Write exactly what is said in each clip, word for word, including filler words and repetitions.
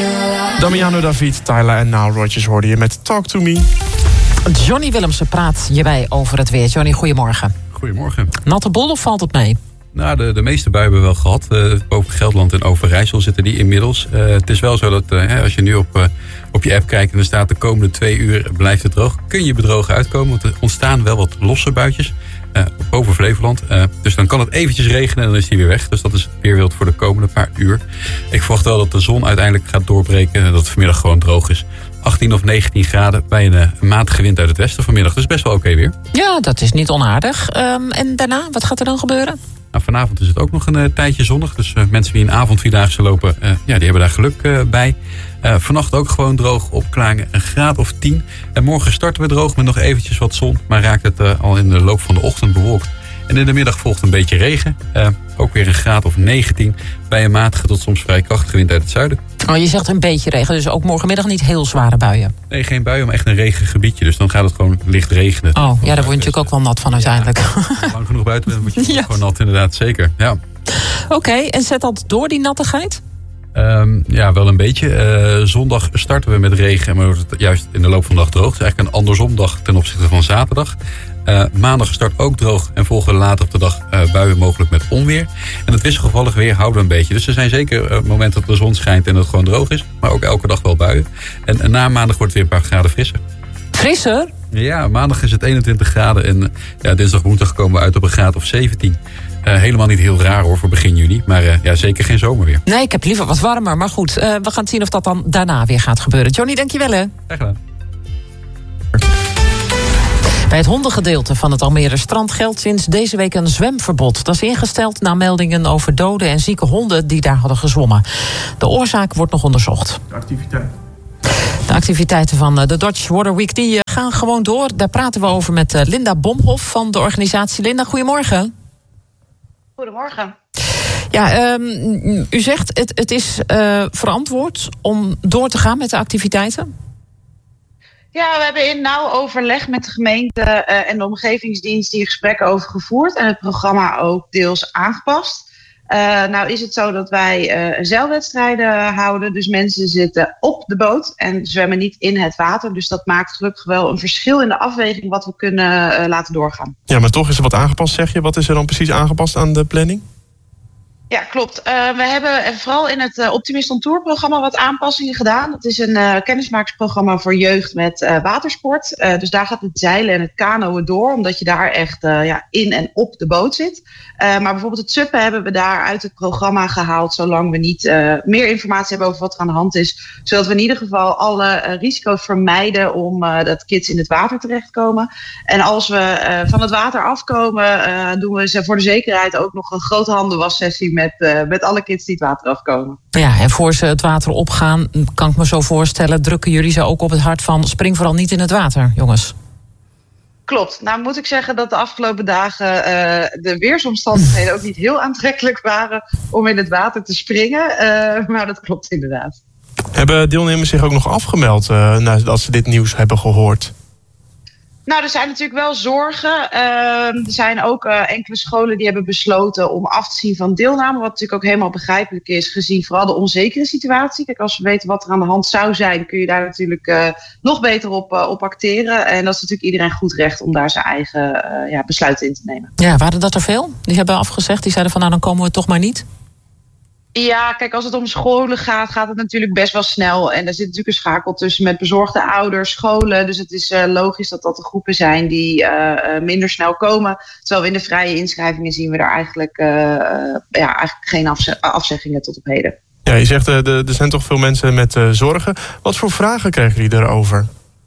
Damiano David, Tyler en Nile Rodgers hoorde je met Talk to Me. Johnny Willemsen praat hierbij over het weer. Johnny, goedemorgen. Goedemorgen. Natte bol of valt het mee? Nou, de, de meeste buien hebben we wel gehad. Uh, boven Gelderland en Overijssel zitten die inmiddels. Uh, het is wel zo dat uh, als je nu op, uh, op je app kijkt en er staat de komende twee uur blijft het droog, kun je bedrogen uitkomen. Want er ontstaan wel wat losse buitjes uh, boven Flevoland. Uh, dus dan kan het eventjes regenen en dan is die weer weg. Dus dat is weerwild voor de komende paar uur. Ik verwacht wel dat de zon uiteindelijk gaat doorbreken en dat het vanmiddag gewoon droog is. achttien of negentien graden bij een, een matige wind uit het westen vanmiddag. Dus best wel oké weer. Ja, dat is niet onaardig. Um, en daarna, wat gaat er dan gebeuren? Nou, vanavond is het ook nog een uh, tijdje zonnig. Dus uh, mensen die een avondvierdaagse lopen, uh, ja, die hebben daar geluk uh, bij. Uh, vannacht ook gewoon droog, opklaringen een graad of tien. En morgen starten we droog met nog eventjes wat zon. Maar raakt het uh, al in de loop van de ochtend bewolkt. En in de middag volgt een beetje regen. Uh, ook weer een graad of negentien. Bij een matige tot soms vrij krachtige wind uit het zuiden. Oh, je zegt een beetje regen, dus ook morgenmiddag niet heel zware buien? Nee, geen buien, maar echt een regengebiedje. Dus dan gaat het gewoon licht regenen. Oh, ja, daar word je natuurlijk ook wel nat van uiteindelijk. Ja, als je lang genoeg buiten bent, word je ja. gewoon nat inderdaad, zeker. Ja. Oké, okay, en zet dat door, die nattigheid? Um, ja, wel een beetje. Uh, zondag starten we met regen, maar wordt het juist in de loop van de dag droog. Het is eigenlijk een andersomdag ten opzichte van zaterdag. Uh, maandag start ook droog en volgen later op de dag uh, buien mogelijk met onweer. En het wisselgevallig weer houden we een beetje. Dus er zijn zeker uh, momenten dat de zon schijnt en dat het gewoon droog is. Maar ook elke dag wel buien. En, en na maandag wordt het weer een paar graden frisser. Frisser? Ja, maandag is het eenentwintig graden. En uh, ja, dinsdag, woensdag komen we uit op een graad of zeventien. Uh, helemaal niet heel raar hoor voor begin juni. Maar uh, ja, zeker geen zomer weer. Nee, ik heb liever wat warmer. Maar goed, uh, we gaan zien of dat dan daarna weer gaat gebeuren. Johnny, dankjewel hè. Graag gedaan. Bij het hondengedeelte van het Almere strand geldt sinds deze week een zwemverbod. Dat is ingesteld na meldingen over dode en zieke honden die daar hadden gezwommen. De oorzaak wordt nog onderzocht. De activiteit. De activiteiten van de Dutch Water Week die gaan gewoon door. Daar praten we over met Linda Bomhoff van de organisatie. Linda, goedemorgen. Goedemorgen. Ja, um, u zegt het, het is uh, verantwoord om door te gaan met de activiteiten? Ja, we hebben in nauw overleg met de gemeente uh, en de omgevingsdienst hier gesprekken over gevoerd en het programma ook deels aangepast. Uh, nou is het zo dat wij uh, zeilwedstrijden houden, dus mensen zitten op de boot en zwemmen niet in het water. Dus dat maakt gelukkig wel een verschil in de afweging wat we kunnen uh, laten doorgaan. Ja, maar toch is er wat aangepast, zeg je. Wat is er dan precies aangepast aan de planning? Ja, klopt. Uh, we hebben vooral in het uh, Optimist on Tour programma wat aanpassingen gedaan. Dat is een uh, kennismakingsprogramma voor jeugd met uh, watersport. Uh, dus daar gaat het zeilen en het kanoën door, omdat je daar echt uh, ja, in en op de boot zit. Uh, maar bijvoorbeeld het suppen hebben we daar uit het programma gehaald, zolang we niet uh, meer informatie hebben over wat er aan de hand is. Zodat we in ieder geval alle uh, risico's vermijden om uh, dat kids in het water terechtkomen. En als we uh, van het water afkomen, uh, doen we ze voor de zekerheid ook nog een grote handenwassessie met Met, uh, met alle kids die het water afkomen. Ja, en voor ze het water opgaan, kan ik me zo voorstellen, drukken jullie ze ook op het hart van spring vooral niet in het water, jongens. Klopt. Nou moet ik zeggen dat de afgelopen dagen uh, de weersomstandigheden ook niet heel aantrekkelijk waren om in het water te springen. Uh, maar dat klopt inderdaad. Hebben deelnemers zich ook nog afgemeld uh, nadat ze dit nieuws hebben gehoord? Nou, er zijn natuurlijk wel zorgen. Uh, er zijn ook uh, enkele scholen die hebben besloten om af te zien van deelname. Wat natuurlijk ook helemaal begrijpelijk is, gezien vooral de onzekere situatie. Kijk, als we weten wat er aan de hand zou zijn, kun je daar natuurlijk uh, nog beter op, uh, op acteren. En dat is natuurlijk iedereen goed recht om daar zijn eigen uh, ja, besluiten in te nemen. Ja, waren dat er veel? Die hebben afgezegd, die zeiden van nou, dan komen we toch maar niet? Ja, kijk, als het om scholen gaat, gaat het natuurlijk best wel snel. En er zit natuurlijk een schakel tussen met bezorgde ouders, scholen. Dus het is uh, logisch dat dat de groepen zijn die uh, uh, minder snel komen. Terwijl we in de vrije inschrijvingen zien we daar eigenlijk, uh, uh, ja, eigenlijk geen afze- afzeggingen tot op heden. Ja, je zegt, uh, de, er zijn toch veel mensen met uh, zorgen. Wat voor vragen krijgen jullie daarover?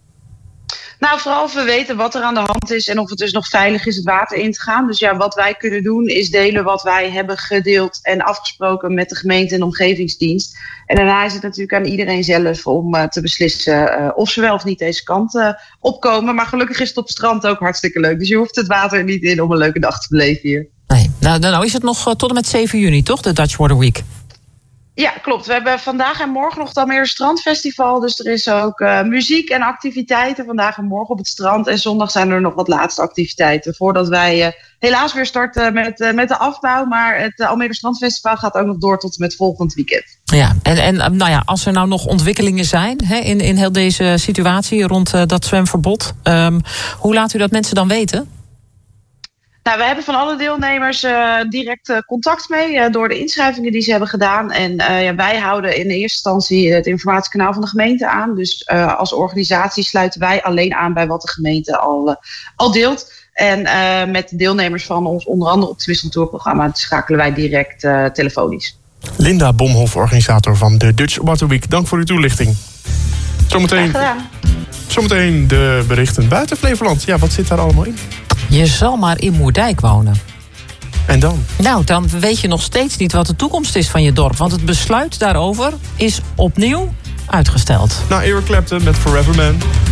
Nou, vooral of we weten wat er aan de hand is en of het dus nog veilig is het water in te gaan. Dus ja, wat wij kunnen doen is delen wat wij hebben gedeeld en afgesproken met de gemeente en de omgevingsdienst. En daarna is het natuurlijk aan iedereen zelf om uh, te beslissen uh, of ze wel of niet deze kant uh, opkomen. Maar gelukkig is het op het strand ook hartstikke leuk. Dus je hoeft het water niet in om een leuke dag te beleven hier. Nee, nou, nou is het nog uh, tot en met zeven juni, toch? De Dutch Water Week. Ja, klopt. We hebben vandaag en morgen nog het Almere Strandfestival. Dus er is ook uh, muziek en activiteiten vandaag en morgen op het strand. En zondag zijn er nog wat laatste activiteiten. Voordat wij uh, helaas weer starten met, uh, met de afbouw. Maar het uh, Almere Strandfestival gaat ook nog door tot en met volgend weekend. Ja, en, en nou ja, als er nou nog ontwikkelingen zijn hè, in, in heel deze situatie rond uh, dat zwemverbod, um, hoe laat u dat mensen dan weten? Nou, we hebben van alle deelnemers uh, direct uh, contact mee uh, door de inschrijvingen die ze hebben gedaan. En uh, ja, wij houden in eerste instantie het informatiekanaal van de gemeente aan. Dus uh, als organisatie sluiten wij alleen aan bij wat de gemeente al, uh, al deelt. En uh, met de deelnemers van ons onder andere Optimist on Tour programma schakelen wij direct uh, telefonisch. Linda Bomhoff, organisator van de Dutch Water Week. Dank voor uw toelichting. Zometeen, zometeen de berichten buiten Flevoland. Ja, wat zit daar allemaal in? Je zal maar in Moerdijk wonen. En dan? Nou, dan weet je nog steeds niet wat de toekomst is van je dorp. Want het besluit daarover is opnieuw uitgesteld. Nou, Eric Clapton met Forever Man.